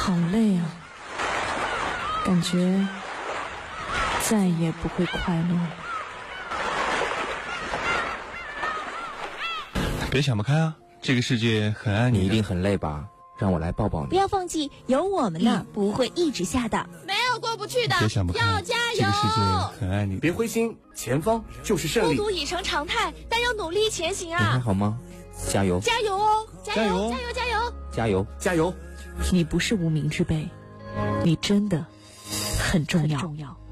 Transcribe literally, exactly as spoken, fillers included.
好累啊，感觉再也不会快乐了。 别想不开啊，这个世界很爱你。 你一定很累吧？让我来抱抱你。 不要放弃，有我们呢，不会一直下的。 没有过不去的， 别想不开， 要加油！ 这个世界很爱你。 别灰心，前方就是胜利。 孤独已成常态，但要努力前行啊！ 你还好吗？加油！ 加油哦！加油！ 加油！加油！ 加油！ 加油！ 你不是无名之辈，你真的很重要。